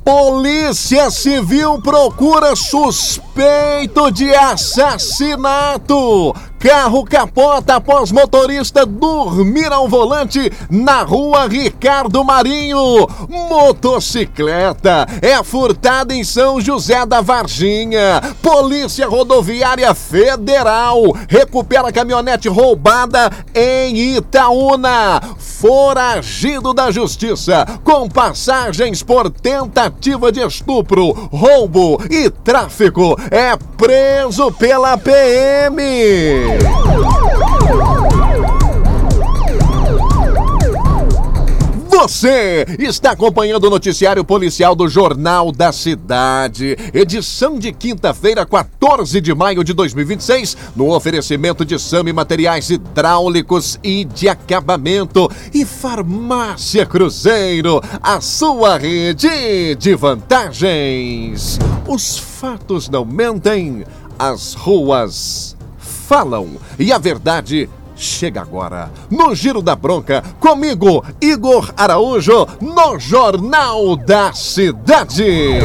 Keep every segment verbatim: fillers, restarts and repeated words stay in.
Polícia Civil procura suspeito de assassinato. Carro capota após motorista dormir ao volante na rua Ricardo Marinho. Motocicleta é furtada em São José da Varginha. Polícia Rodoviária Federal recupera caminhonete roubada em Itaúna. Foragido da Justiça com passagens por tentativa de estupro, roubo e tráfico é preso pela P M. Você está acompanhando o noticiário policial do Jornal da Cidade, edição de quinta-feira, quatorze de maio de dois mil e vinte e seis, no oferecimento de Sami Materiais Hidráulicos e de Acabamento e Farmácia Cruzeiro, a sua rede de vantagens. Os fatos não mentem, as ruas falam e a verdade chega agora no Giro da Bronca, comigo, Igor Araújo, no Jornal da Cidade.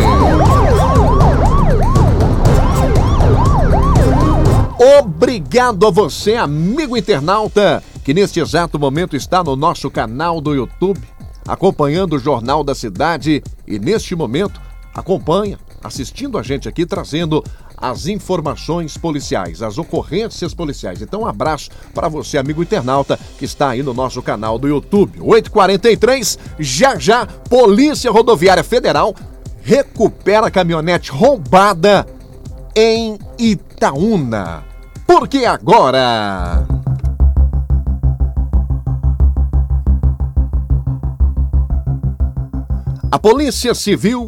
Obrigado a você, amigo internauta, que neste exato momento está no nosso canal do YouTube, acompanhando o Jornal da Cidade e neste momento acompanha, assistindo a gente aqui, trazendo as informações policiais, as ocorrências policiais. Então, um abraço para você, amigo internauta, que está aí no nosso canal do YouTube. oito e quarenta e três, já já, Polícia Rodoviária Federal recupera caminhonete roubada em Itaúna. Porque agora... a Polícia Civil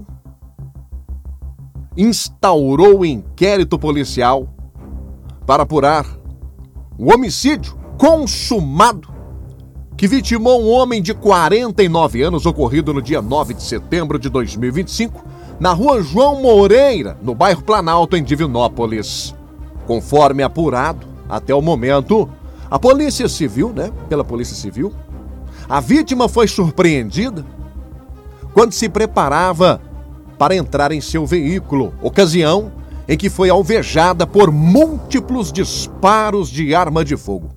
instaurou inquérito policial para apurar o homicídio consumado que vitimou um homem de quarenta e nove anos, ocorrido no dia nove de setembro de dois mil e vinte e cinco, na rua João Moreira, no bairro Planalto, em Divinópolis. Conforme apurado, até o momento, a Polícia Civil, né, pela Polícia Civil, a vítima foi surpreendida quando se preparava para entrar em seu veículo, ocasião em que foi alvejada por múltiplos disparos de arma de fogo.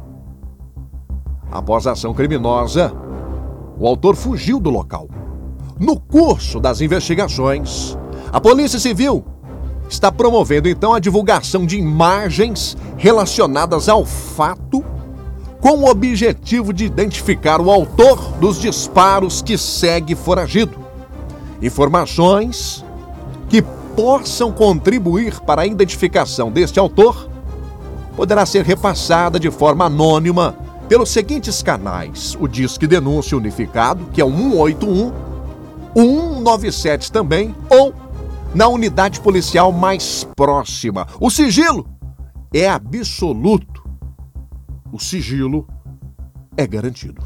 Após a ação criminosa, o autor fugiu do local. No curso das investigações, a Polícia Civil está promovendo então a divulgação de imagens relacionadas ao fato, com o objetivo de identificar o autor dos disparos que segue foragido. Informações que possam contribuir para a identificação deste autor poderá ser repassada de forma anônima pelos seguintes canais: o Disque Denúncia Unificado, que é o um oito um, o um nove sete também, ou na unidade policial mais próxima. O sigilo é absoluto. O sigilo é garantido.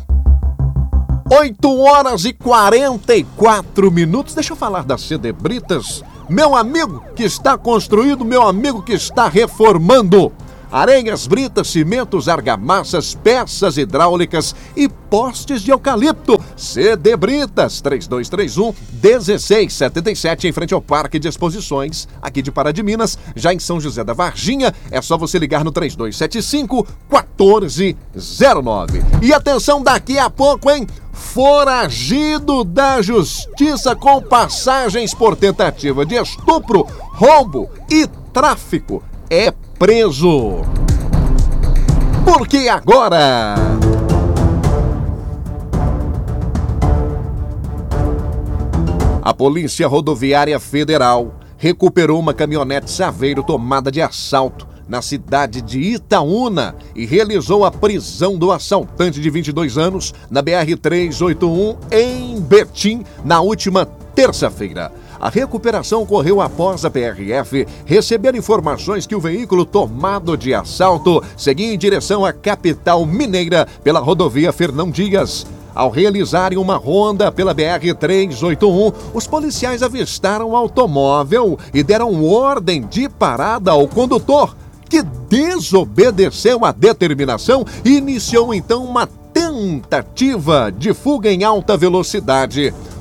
oito horas e quarenta e quatro minutos. Deixa eu falar da Cedebritas, meu amigo que está construindo, meu amigo que está reformando. Areias, britas, cimentos, argamassas, peças hidráulicas e postes de eucalipto. Cedebritas, três dois três um, um seis sete sete, em frente ao Parque de Exposições, aqui de Pará de Minas, já em São José da Varginha. É só você ligar no três dois sete cinco, um quatro zero nove. E atenção, daqui a pouco, hein? Foragido da Justiça com passagens por tentativa de estupro, roubo e tráfico é preso. Porque agora... a Polícia Rodoviária Federal recuperou uma caminhonete Saveiro tomada de assalto na cidade de Itaúna e realizou a prisão do assaltante de vinte e dois anos na B R trezentos e oitenta e um em Betim na última terça-feira. A recuperação ocorreu após a P R F receber informações que o veículo tomado de assalto seguia em direção à capital mineira pela rodovia Fernão Dias. Ao realizarem uma ronda pela B R trezentos e oitenta e um, os policiais avistaram o automóvel e deram ordem de parada ao condutor, que desobedeceu à determinação e iniciou então uma tentativa de fuga em alta velocidade.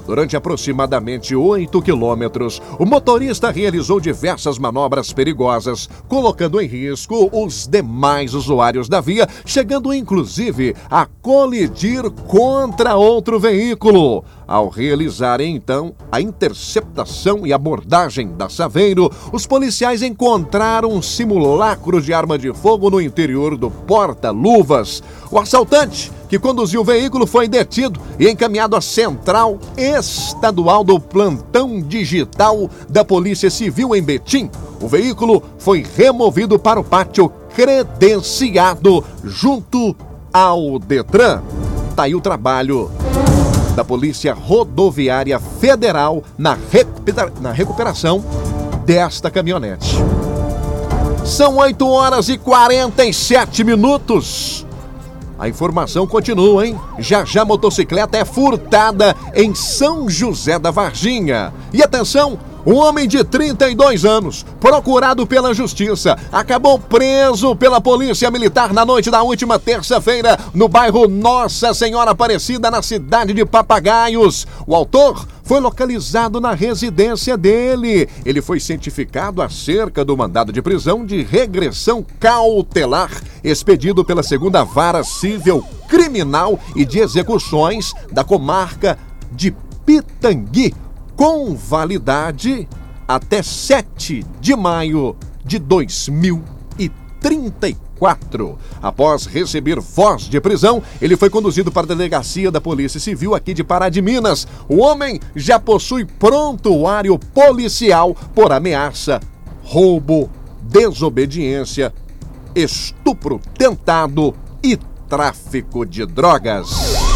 Durante aproximadamente oito quilômetros, o motorista realizou diversas manobras perigosas, colocando em risco os demais usuários da via, chegando inclusive a colidir contra outro veículo. Ao realizarem, então, a interceptação e abordagem da Saveiro, os policiais encontraram um simulacro de arma de fogo no interior do porta-luvas. O assaltante, que conduziu o veículo, foi detido e encaminhado à Central Estadual do Plantão Digital da Polícia Civil em Betim. O veículo foi removido para o pátio credenciado junto ao Detran. Tá aí o trabalho da Polícia Rodoviária Federal na, recupera... na recuperação desta caminhonete. São oito horas e quarenta e sete minutos. A informação continua, hein? Já já a motocicleta é furtada em São José da Varginha. E atenção! Um homem de trinta e dois anos, procurado pela justiça, acabou preso pela polícia militar na noite da última terça-feira no bairro Nossa Senhora Aparecida, na cidade de Papagaios. O autor foi localizado na residência dele. Ele foi cientificado acerca do mandado de prisão de regressão cautelar expedido pela segunda Vara Civil Criminal e de Execuções da comarca de Pitangui, com validade até sete de maio de dois mil e trinta e quatro. Após receber voz de prisão, ele foi conduzido para a delegacia da Polícia Civil aqui de Pará de Minas. O homem já possui prontuário policial por ameaça, roubo, desobediência, estupro tentado e tráfico de drogas.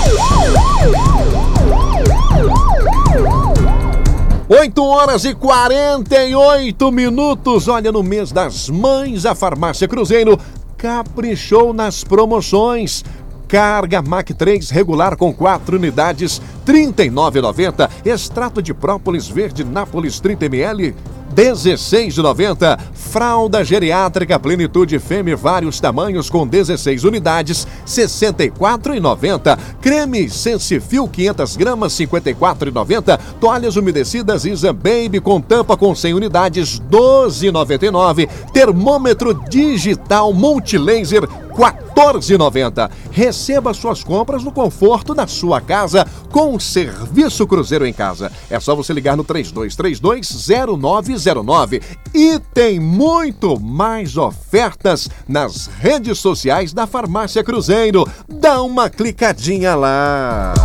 oito horas e quarenta e oito minutos. Olha, no mês das mães, a Farmácia Cruzeiro caprichou nas promoções. Carga Mac três regular com quatro unidades, trinta e nove reais e noventa centavos. Extrato de própolis verde Nápoles trinta mililitros, dezesseis reais e noventa centavos. Fralda geriátrica Plenitude Fêmea vários tamanhos com dezesseis unidades, sessenta e quatro reais e noventa centavos. Creme Sensifil quinhentas gramas, cinquenta e quatro reais e noventa centavos. Toalhas umedecidas Isa Baby com tampa com cem unidades, doze reais e noventa e nove centavos. Termômetro digital multilaser, quatorze reais e noventa centavos. Receba suas compras no conforto da sua casa com o Serviço Cruzeiro em Casa. É só você ligar no três dois três dois, zero nove zero nove. E tem muito mais ofertas nas redes sociais da Farmácia Cruzeiro. Dá uma clicadinha lá.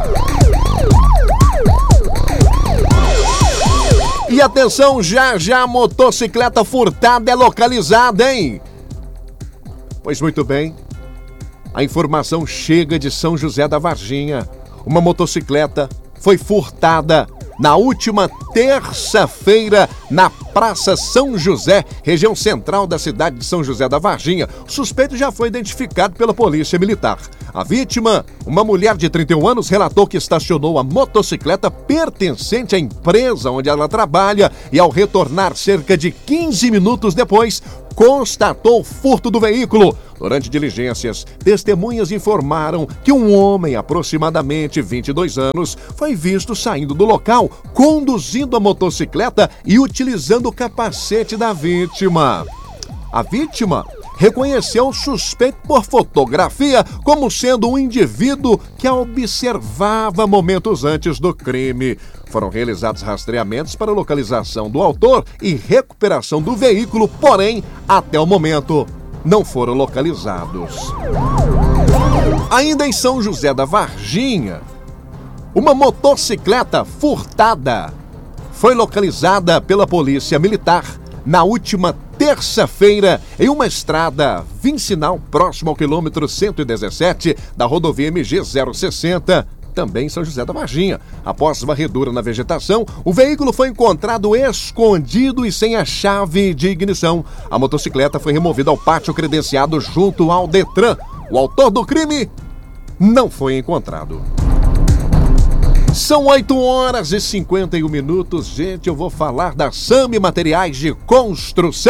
E atenção, já já a motocicleta furtada é localizada, hein? Pois muito bem. A informação chega de São José da Varginha. Uma motocicleta foi furtada na última terça-feira na Praça São José, região central da cidade de São José da Varginha. O suspeito já foi identificado pela Polícia Militar. A vítima, uma mulher de trinta e um anos, relatou que estacionou a motocicleta pertencente à empresa onde ela trabalha e, ao retornar cerca de quinze minutos depois, constatou o furto do veículo. Durante diligências, testemunhas informaram que um homem, aproximadamente vinte e dois anos, foi visto saindo do local, conduzindo a motocicleta e utilizando o capacete da vítima. A vítima reconheceu o suspeito por fotografia como sendo um indivíduo que a observava momentos antes do crime. Foram realizados rastreamentos para localização do autor e recuperação do veículo, porém, até o momento, não foram localizados. Ainda em São José da Varginha, uma motocicleta furtada foi localizada pela Polícia Militar na última terça-feira em uma estrada vicinal próximo ao quilômetro cento e dezessete da rodovia M G zero sessenta, também em São José da Varginha. Após varredura na vegetação, o veículo foi encontrado escondido e sem a chave de ignição. A motocicleta foi removida ao pátio credenciado junto ao Detran. O autor do crime não foi encontrado. São oito horas e cinquenta e um minutos. Gente, eu vou falar da Sami Materiais de Construção.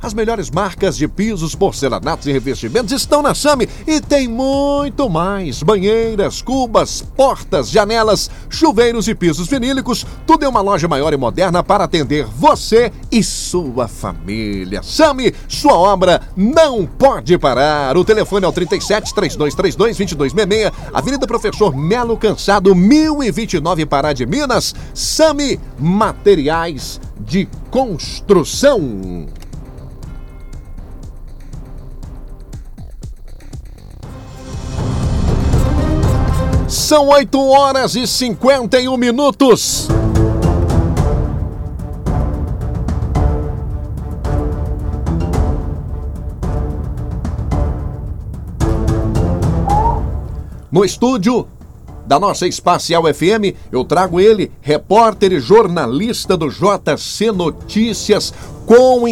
As melhores marcas de pisos, porcelanatos e revestimentos estão na Sami e tem muito mais. Banheiras, cubas, portas, janelas, chuveiros e pisos vinílicos. Tudo em uma loja maior e moderna para atender você e sua família. Sami, sua obra não pode parar. O telefone é o trinta e sete, trinta e dois trinta e dois, vinte e dois sessenta e seis, Avenida Professor Melo Cansado, mil e vinte e nove, Pará de Minas. Sami Materiais de Construção. São oito horas e cinquenta e um minutos. No estúdio da nossa Espacial F M, eu trago ele, repórter e jornalista do J C Notícias, com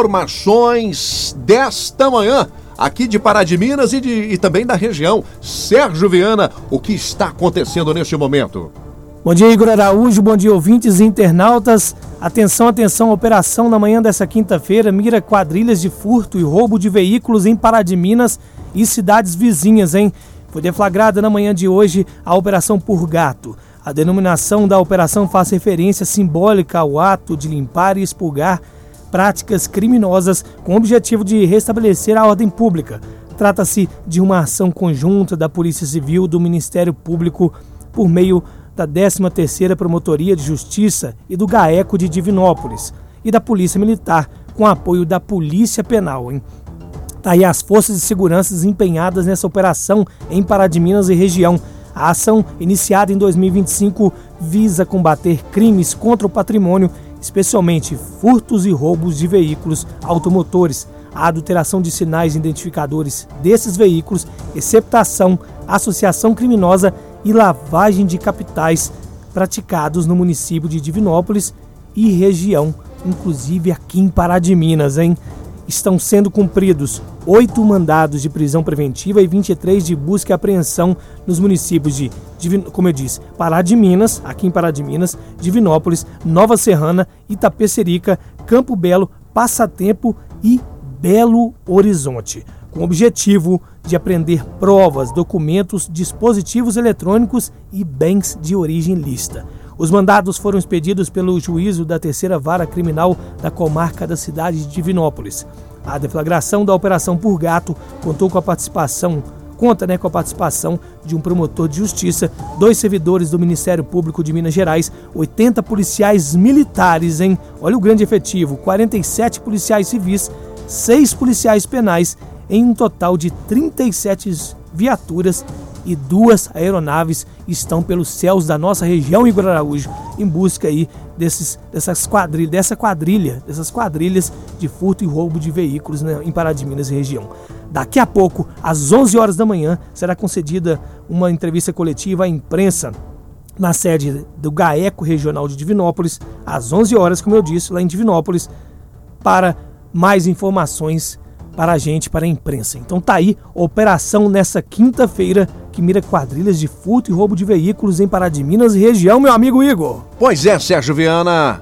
informações desta manhã, aqui de Pará de Minas e, de, e também da região. Sérgio Viana, o que está acontecendo neste momento? Bom dia, Igor Araújo, bom dia, ouvintes e internautas. Atenção, atenção, a operação na manhã dessa quinta-feira mira quadrilhas de furto e roubo de veículos em Pará de Minas e cidades vizinhas, hein? Foi deflagrada na manhã de hoje a Operação Purgato. A denominação da operação faz referência simbólica ao ato de limpar e expurgar práticas criminosas com o objetivo de restabelecer a ordem pública. Trata-se de uma ação conjunta da Polícia Civil, do Ministério Público, por meio da décima terceira Promotoria de Justiça e do GAECO de Divinópolis, e da Polícia Militar, com apoio da Polícia Penal, hein? Tá aí as forças de segurança empenhadas nessa operação em Pará de Minas e região. A ação, iniciada em dois mil e vinte e cinco, visa combater crimes contra o patrimônio, especialmente furtos e roubos de veículos automotores, a adulteração de sinais identificadores desses veículos, receptação, associação criminosa e lavagem de capitais praticados no município de Divinópolis e região, inclusive aqui em Pará de Minas, hein? Estão sendo cumpridos oito mandados de prisão preventiva e vinte e três de busca e apreensão nos municípios de, como eu disse, Pará de Minas, aqui em Pará de Minas, Divinópolis, Nova Serrana, Itapecerica, Campo Belo, Passatempo e Belo Horizonte, com o objetivo de apreender provas, documentos, dispositivos eletrônicos e bens de origem lícita. Os mandados foram expedidos pelo juízo da terceira vara criminal da comarca da cidade de Divinópolis. A deflagração da Operação Purgato contou com a participação, conta né, com a participação de um promotor de justiça, dois servidores do Ministério Público de Minas Gerais, oitenta policiais militares, hein? Olha o grande efetivo, quarenta e sete policiais civis, seis policiais penais, em um total de trinta e sete viaturas e duas aeronaves estão pelos céus da nossa região, Igor Araújo, em busca aí desses, dessas quadrilhas, dessa quadrilha, dessas quadrilhas de furto e roubo de veículos, né, em Pará de Minas e região. Daqui a pouco, às onze horas da manhã, será concedida uma entrevista coletiva à imprensa na sede do GAECO Regional de Divinópolis, às onze horas, como eu disse, lá em Divinópolis, para mais informações para a gente, para a imprensa. Então tá aí, operação nessa quinta-feira que mira quadrilhas de furto e roubo de veículos em Pará de Minas e região, meu amigo Igor. Pois é, Sérgio Viana,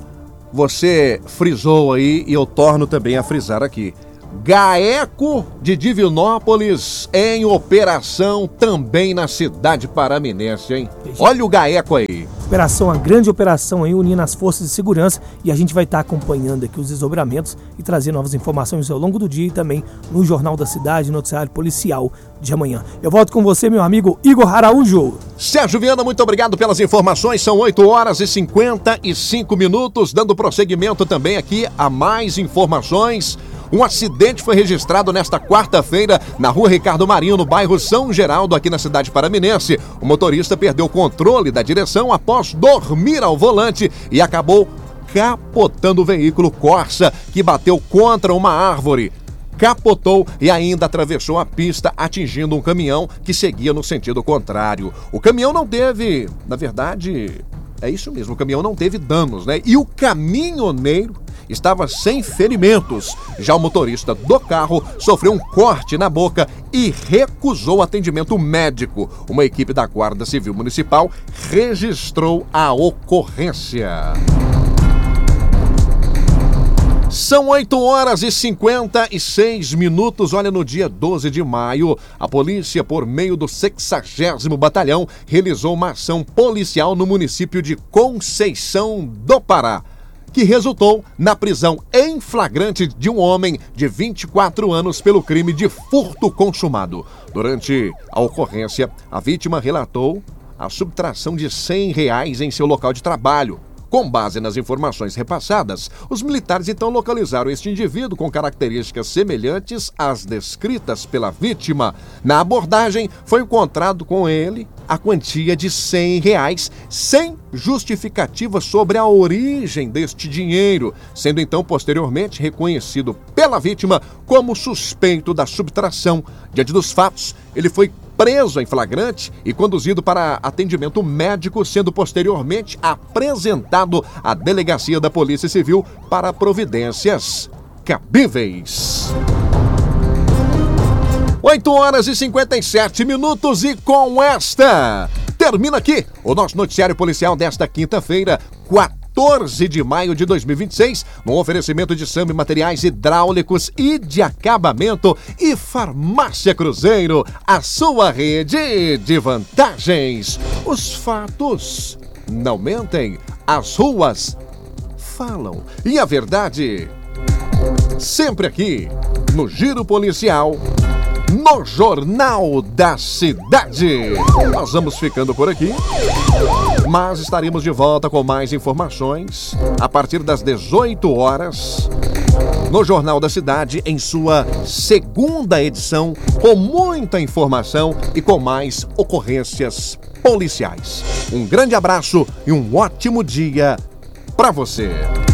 você frisou aí e eu torno também a frisar aqui. GAECO de Divinópolis em operação também na cidade paraminense, hein? Olha o GAECO aí. Operação, uma grande operação aí, unindo as forças de segurança, e a gente vai estar acompanhando aqui os desdobramentos e trazer novas informações ao longo do dia e também no Jornal da Cidade, noticiário policial de amanhã. Eu volto com você, meu amigo Igor Araújo. Sérgio Viana, muito obrigado pelas informações. São oito horas e cinquenta e cinco minutos, dando prosseguimento também aqui a mais informações. Um acidente foi registrado nesta quarta-feira na rua Ricardo Marinho, no bairro São Geraldo, aqui na cidade paraminense. O motorista perdeu o controle da direção após dormir ao volante e acabou capotando o veículo Corsa, que bateu contra uma árvore. Capotou e ainda atravessou a pista, atingindo um caminhão que seguia no sentido contrário. O caminhão não teve, na verdade, é isso mesmo, o caminhão não teve danos, né? E o caminhoneiro estava sem ferimentos. Já o motorista do carro sofreu um corte na boca e recusou atendimento médico. Uma equipe da Guarda Civil Municipal registrou a ocorrência. São oito horas e cinquenta e seis minutos. Olha, no dia doze de maio, a polícia, por meio do sexagésimo Batalhão, realizou uma ação policial no município de Conceição do Pará, que resultou na prisão em flagrante de um homem de vinte e quatro anos pelo crime de furto consumado. Durante a ocorrência, a vítima relatou a subtração de cem reais em seu local de trabalho. Com base nas informações repassadas, os militares então localizaram este indivíduo com características semelhantes às descritas pela vítima. Na abordagem, foi encontrado com ele a quantia de cem reais, sem justificativa sobre a origem deste dinheiro, sendo então posteriormente reconhecido pela vítima como suspeito da subtração. Diante dos fatos, ele foi preso em flagrante e conduzido para atendimento médico, sendo posteriormente apresentado à delegacia da Polícia Civil para providências cabíveis. oito horas e cinquenta e sete minutos e com esta termina aqui o nosso noticiário policial desta quinta-feira, quatorze de maio de dois mil e vinte e seis, no oferecimento de Sami Materiais Hidráulicos e de Acabamento e Farmácia Cruzeiro, a sua rede de vantagens. Os fatos não mentem, as ruas falam. E a verdade, sempre aqui no Giro Policial, no Jornal da Cidade. Nós vamos ficando por aqui, mas estaremos de volta com mais informações a partir das dezoito horas no Jornal da Cidade, em sua segunda edição, com muita informação e com mais ocorrências policiais. Um grande abraço e um ótimo dia para você.